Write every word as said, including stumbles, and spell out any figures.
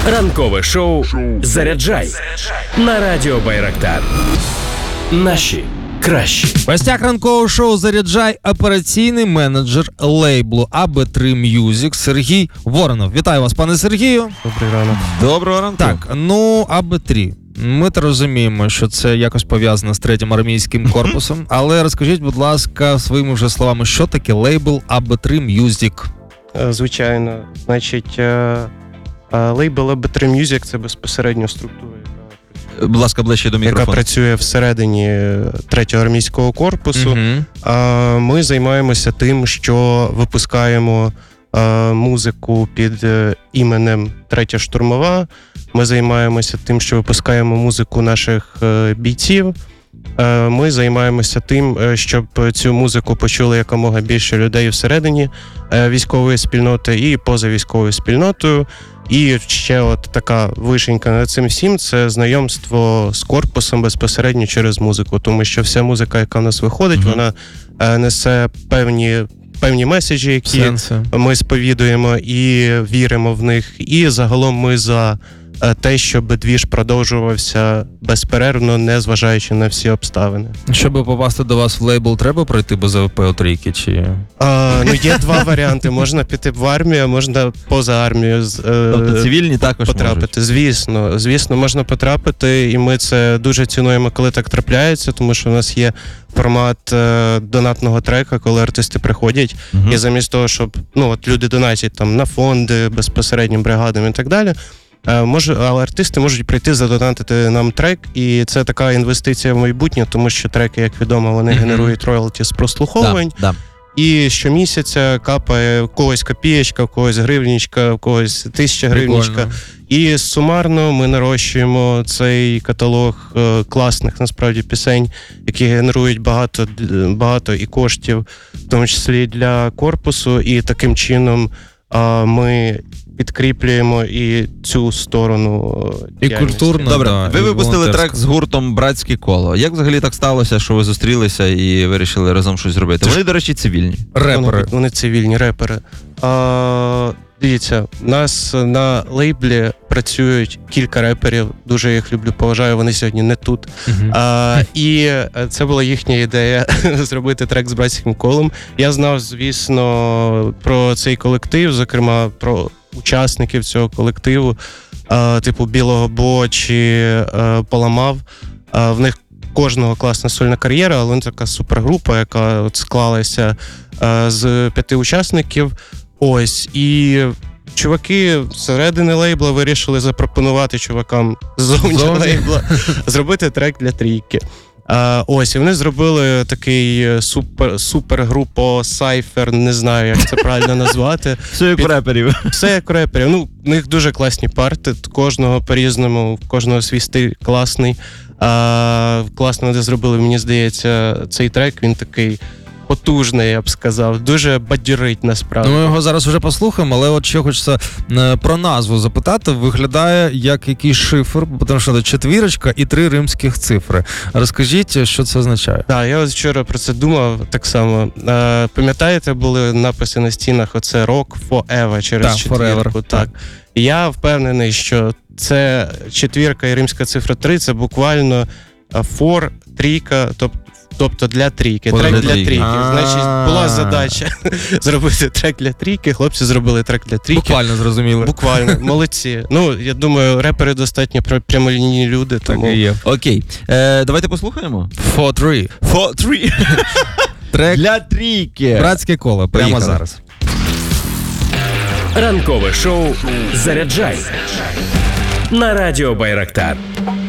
Ранкове шоу «Заряджай» на Радіо Байрактар. Наші кращі. В гостях ранкового шоу «Заряджай» операційний менеджер лейблу ей бі три Music Сергій Воронов. Вітаю вас, пане Сергію. Добрий ранок. Доброго ранку. Так, ну, ей бі три. Ми то розуміємо, що це якось пов'язано з третім армійським корпусом, але розкажіть, будь ласка, своїми вже словами, що таке лейбл ей бі три Music? Звичайно. Значить, лейбл ей бі три Music – це безпосередньо структура, яка, будь ласка, ближче до мікрофону. яка працює всередині третього армійського корпусу. Uh-huh. Ми займаємося тим, що випускаємо музику під іменем Третя штурмова. Ми займаємося тим, що випускаємо музику наших бійців. Ми займаємося тим, щоб цю музику почули якомога більше людей всередині військової спільноти і поза військовою спільнотою. І ще от така вишенька над цим всім – це знайомство з корпусом безпосередньо через музику. Тому що вся музика, яка в нас виходить, mm-hmm. вона несе певні певні меседжі, які Сенси. ми сповідуємо і віримо в них. І загалом ми за те, щоб двіж продовжувався безперервно, не зважаючи на всі обставини. Щоб попасти до вас в лейбл, треба пройти без АВП у трійки? Чи... А, ну, є два варіанти. Можна піти в армію, а можна поза армію тобто цивільні також потрапити. Можуть. Звісно, звісно, можна потрапити, і ми це дуже цінуємо, коли так трапляється, тому що у нас є формат е, донатного трека, коли артисти приходять, угу. і замість того, щоб ну, от люди донатять там, на фонди, безпосередньо бригадам і так далі, Може, але артисти можуть прийти задонатити нам трек, і це така інвестиція в майбутнє, тому що треки, як відомо, вони mm-hmm. генерують роялті з прослуховувань. Да, да. І щомісяця капає в когось копієчка, в когось гривнічка, в когось тисяча гривнічка. І сумарно ми нарощуємо цей каталог е, класних, насправді, пісень, які генерують багато, багато і коштів, в тому числі для корпусу, і таким чином е, ми підкріплюємо і цю сторону і культурно. Добре, да, ви і випустили трек з гуртом «Братське коло». Як взагалі так сталося, що ви зустрілися і вирішили разом щось зробити? Вони, до речі, цивільні. Репери. Вони, вони цивільні репери. А, дивіться, у нас на лейблі працюють кілька реперів. Дуже їх люблю, поважаю, вони сьогодні не тут. Uh-huh. А, і це була їхня ідея зробити трек з «Братським колом». Я знав, звісно, про цей колектив, зокрема, про учасників цього колективу, а, типу Білого Бо чи а, Поламав. А, в них кожного класна сольна кар'єра, але вони така супергрупа, яка от склалася а, з п'яти учасників. Ось, і чуваки зсередини лейбла вирішили запропонувати чувакам ззовні лейбла зробити трек для трійки. А, ось, і вони зробили такий супер, супергрупу Cypher, не знаю, як це правильно назвати. Все як у реперів. Все як у реперів. Ну, в них дуже класні парти, кожного по-різному, в кожного свій стиль класний. А, класно вони зробили, мені здається, цей трек, він такий потужний, я б сказав, дуже бадьорить насправді. Ну, ми його зараз вже послухаємо, але от ще хочеться е, про назву запитати. Виглядає як якийсь шифр, тому що це четвірочка і три римських цифри. Розкажіть, що це означає? Так, я ось вчора про це думав так само. Е, пам'ятаєте, були написи на стінах, оце «Rock Forever» через так, четвірку. Так, так. Я впевнений, що це четвірка і римська цифра три, це буквально фор, трійка, тобто Тобто для трійки, трек для трійки. Значить, була задача зробити трек для трійки, хлопці зробили трек для трійки. Буквально зрозуміли. Буквально, молодці. Ну, я думаю, репери достатньо прямолінійні люди, тому... Так і є. Окей, е, давайте послухаємо. Four Three. Four Three. Трек для трійки. «Братське коло». Прямо Поїхали. Зараз. Ранкове шоу «Заряджай» на Радіо Байрактар.